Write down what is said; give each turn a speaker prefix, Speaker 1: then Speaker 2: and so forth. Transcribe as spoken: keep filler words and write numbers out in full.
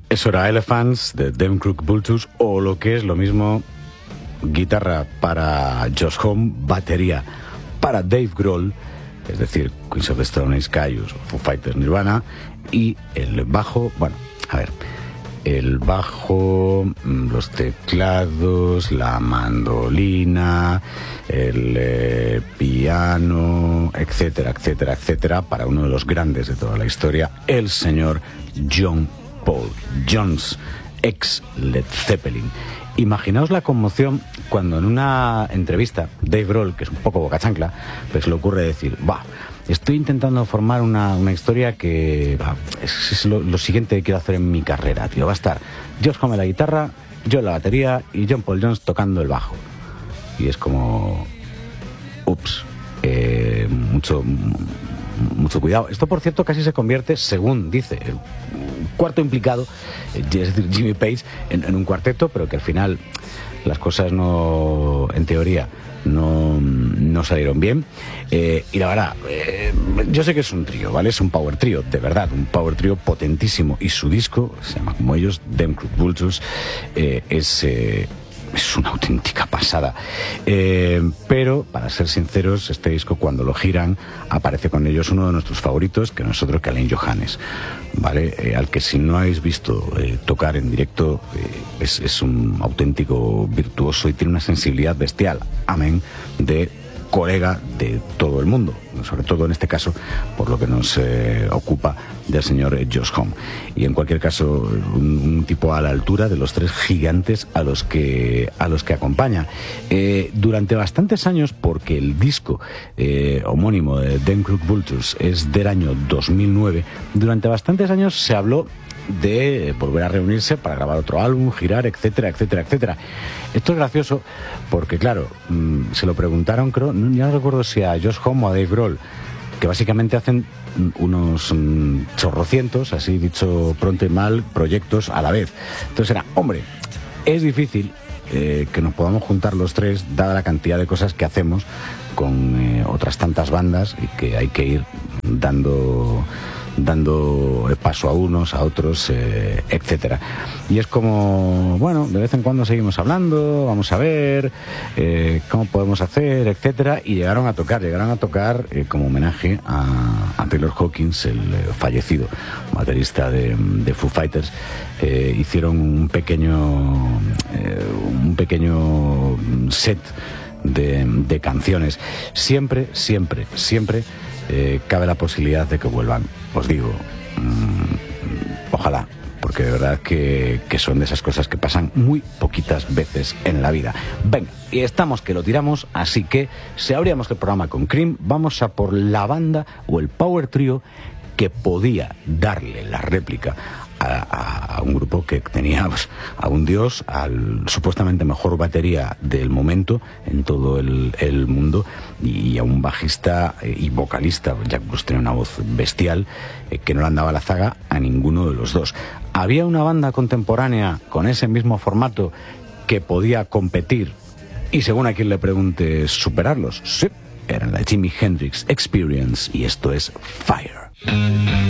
Speaker 1: Eso era Elephants de Them Crooked Vultures, o lo que es lo mismo, guitarra para Josh Homme, batería para Dave Grohl, es decir, Queens of the Stone Age, Kyuss, Foo Fighters, Nirvana, y el bajo, bueno, a ver, el bajo, los teclados, la mandolina, el eh, piano, etcétera, etcétera, etcétera, para uno de los grandes de toda la historia, el señor John Paul Jones, ex Led Zeppelin. Imaginaos la conmoción cuando en una entrevista Dave Grohl, que es un poco boca chancla, pues le ocurre decir, va, estoy intentando formar una, una historia que bah, es, es lo, lo siguiente que quiero hacer en mi carrera, tío. Va a estar Josh Homme en la guitarra, yo en la batería y John Paul Jones tocando el bajo. Y es como, ups, eh, mucho, mucho cuidado. Esto, por cierto, casi se convierte, según dice el cuarto implicado, es decir, Jimmy Page, en, en un cuarteto, pero que al final las cosas no, en teoría, no, no salieron bien. Eh, y la verdad, eh, yo sé que es un trío, ¿vale? Es un power trío, de verdad, un power trío potentísimo. Y su disco, se llama como ellos, Them Crooked Vultures, eh, es... Eh, es una auténtica pasada. Eh, pero, para ser sinceros, este disco, cuando lo giran, aparece con ellos uno de nuestros favoritos, que no es otro que Alain Johannes, ¿vale? Eh, al que si no habéis visto eh, tocar en directo, eh, es, es un auténtico virtuoso y tiene una sensibilidad bestial. Amén de colega de todo el mundo, sobre todo en este caso por lo que nos eh, ocupa del señor Josh Homme. Y en cualquier caso, un, un tipo a la altura de los tres gigantes a los que a los que acompaña. Eh, durante bastantes años, porque el disco eh, homónimo de Them Crooked Vultures es del año dos mil nueve, durante bastantes años se habló de volver a reunirse para grabar otro álbum, girar, etcétera, etcétera, etcétera. Esto es gracioso porque, claro, mmm, se lo preguntaron, creo, no, ya no recuerdo si a Josh Homme o a Dave Grohl, que básicamente hacen unos mmm, chorrocientos, así dicho pronto y mal, proyectos a la vez. Entonces era, hombre, es difícil eh, que nos podamos juntar los tres, dada la cantidad de cosas que hacemos con eh, otras tantas bandas y que hay que ir dando... dando paso a unos, a otros, eh, etcétera. Y es como, bueno, de vez en cuando seguimos hablando, vamos a ver eh, cómo podemos hacer, etcétera. Y llegaron a tocar, llegaron a tocar eh, como homenaje a, a Taylor Hawkins, el eh, fallecido baterista de, de Foo Fighters. Eh, hicieron un pequeño, eh, un pequeño set de, de canciones. Siempre, siempre, siempre Eh, cabe la posibilidad de que vuelvan. Os digo, mmm, ojalá, porque de verdad que, que son de esas cosas que pasan muy poquitas veces en la vida. Venga, y estamos que lo tiramos, así que si abríamos el programa con Cream, vamos a por la banda o el power trio que podía darle la réplica a, a un grupo que tenía pues, a un dios, al supuestamente mejor batería del momento en todo el, el mundo, y a un bajista y vocalista, Jack Bruce tenía una voz bestial, eh, que no le andaba la zaga a ninguno de los dos. Había una banda contemporánea con ese mismo formato que podía competir y, según a quien le pregunte, superarlos. Sí, eran la Jimi Hendrix Experience, y esto es Fire.